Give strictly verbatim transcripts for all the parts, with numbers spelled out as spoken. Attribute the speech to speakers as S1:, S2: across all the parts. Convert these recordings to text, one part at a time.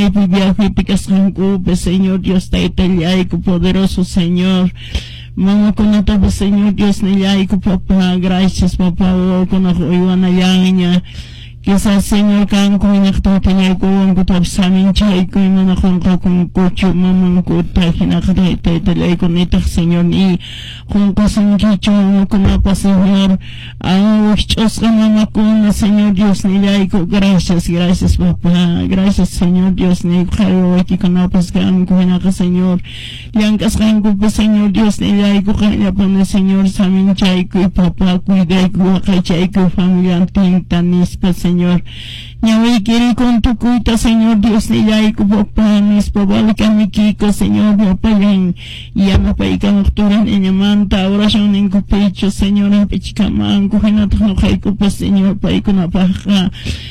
S1: maypi viaje picasrancupe, Señor Dios taitallaico, poderoso Señor. Mama conata, Señor Dios nellaico, papá, gracias papá, oh, con Iwana Yaña. Quizás Señor kan ko inaktatay ko ang kutab sa amin chay ko yung manakong ko kung kutyo mamang kuta hinakatay talay ko nitak Señor ni kung kasang kityo mo kumapa Señor ang wachos ka mama ko na Señor Dios nilay ko gracias gracias Papa gracias Señor Dios ni kayo waki kanapas ka ang kuhinaka Señor yang kasang ko pa Señor Dios nilay ko kaya pa na Señor sa amin chay ko Papa kuiday ko kay chay ko familiang tanis pa Señor Señor, Yahweh quiere con tu cuita, Señor Dios, ni ya y como panes, pobalican mi kiko, Señor, mi opayan, y ama paica nocturna en yamanta, oración en cupecho, Señor, en pechicaman, cujenato no jaico, pues, Señor, paico na paja.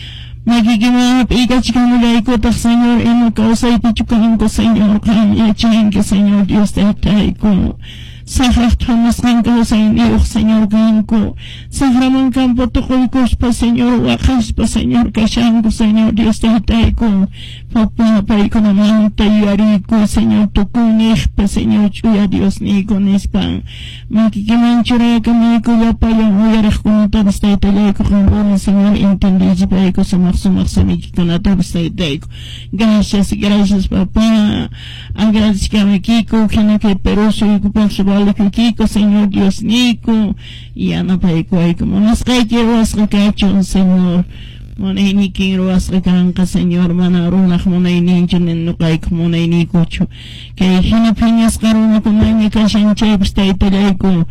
S1: Magiging paica chicamulayco, ta, Señor, en la causa y pichucanco, Señor, kaya chenque, Señor, Dios, te taico. Sahra Thomas Rango Señor, Señor Ganco, Sahra Mancampo Tocoicos, pa Señor, Wajas, pa Señor, Cachango, Señor, Dios te taiko, Papa, Paico, Namanta, Yarico, Señor, Tocunej, pa Señor, Chuya, Dios, Nico, Nispan, Maquiquimanchura, Camico, Yapaya, Muyarech, con Tabsta, Taico, Rambón, Señor, entendí, Paico, Samar, Samar, Samiki, con Tabsta, Taico. Gracias, gracias, Papá, agradezcame, Kiko, que Peroso, y Cupancho, Kiko, Señor Dios Nico, y Ana Paico, y como nos cae que vas recacho, Señor, monay ni king ruas recanca, Señor, manarunach monay ninjan en no cae como monay ni cocho, que hinapiñas caruna con monay kashan chapes taitaleco,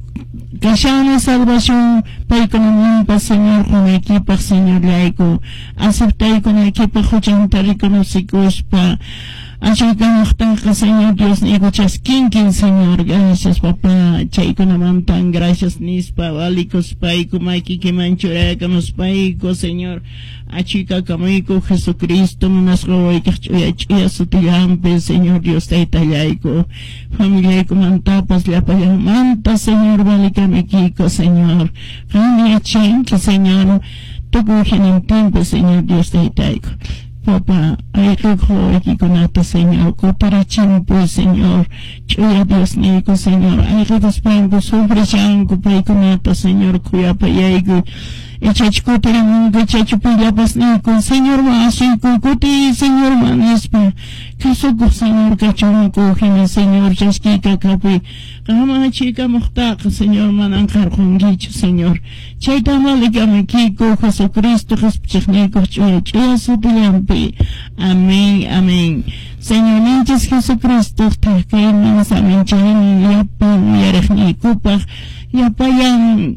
S1: kashan salvación, paico no pa Señor, con equipa, Señor laico, aceptai con equipa, jochantarico no psicospa, así que nos Señor Dios, ni escuchas quinquin, Señor, gracias, papá, chaico naman tan, gracias, nispa, valicos, paico, maiki, que manchureca, nos paico, Señor, achica, camico, Jesucristo, unas roy, que chuya, chuya, sutilampe, Señor Dios, taitallaico, familia, mantapas, la payamanta, Señor, valica, mequico, Señor, familia, chenque, Señor, tocujen en tiempo, Señor Dios, taitaico. Papá, ay recojo aquí con ata, Señor, copara chimpo, Señor, chuya Dios nico, Señor, ay redespango, sobre chango, pay con ata, Señor, cuya payaigo, echachco teramungo, echachu pillapas nico, Señor, vaso y cucuti, Señor, manispa, casuco, Señor, cachumo, cojime, Señor, chasquica, capi, cama chica, mostaca, Señor, mananjar, junguicho, Señor, chaita maligame, kiko, Jesucristo, Jesucristo, chuya, chuya, sutilampe, amén, amén. Señor, ninches Jesucristo, tajkemas, amén, chayin, yapan, yarejni, kupaj, yapayan,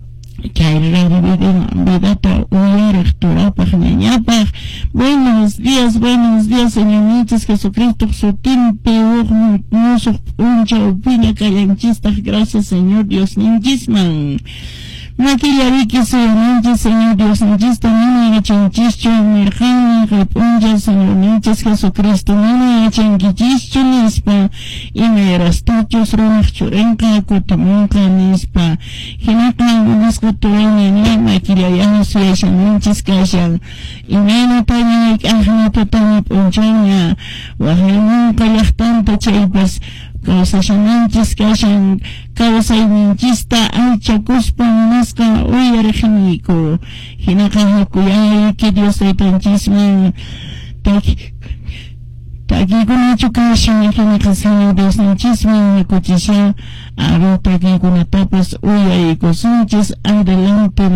S1: buenos días, buenos días, Señor Jesucristo, su tiempo, no su uncha opina, cayanchista, gracias, Señor Dios, ninjisman. Maquillarique, Señor, Señor Dios, ninjista, nini, echanchicho, mirjani, repunja, Señor, ninches Jesucristo, nini, echanquichicho, nispa, y me rastachos, rumach, churenca, cotamunca, nispa, jinaka, unisco, tuene, ni, maquillayano, suesha, ninches, cashan, y mena, taña, ajna, tatana, punchaña, wajamunca, yachtanta, chaipas, causa shamanchis kashan causa iminchista alcha cuspa nasca uyarjinico hinaka hakuyay que Dios te tanchisman taki taki kunachu kashan hinaka Señor Dios nanchisman kuchisha aro taki kunatapas uyay kusunchis adelante